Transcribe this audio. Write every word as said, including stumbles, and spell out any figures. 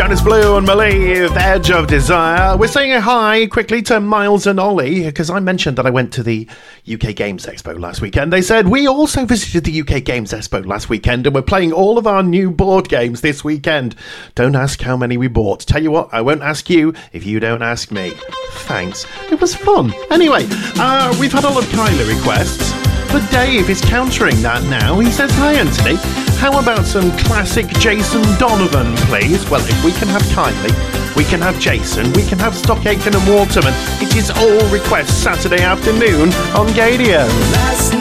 Jonas Blue and Malieve, Edge of Desire. We're saying a hi quickly to Miles and Ollie, because I mentioned that I went to the U K Games Expo last weekend. They said, we also visited the U K Games Expo last weekend, and we're playing all of our new board games this weekend. Don't ask how many we bought. Tell you what, I won't ask you if you don't ask me. Thanks. It was fun. Anyway, uh, we've had a lot of Kylie requests, but Dave is countering that now. He says, hi, Anthony. How about some classic Jason Donovan, please? Well, if we can have Kylie, we can have Jason, we can have Stock Aitken and Waterman. It is all requests Saturday afternoon on Gadio.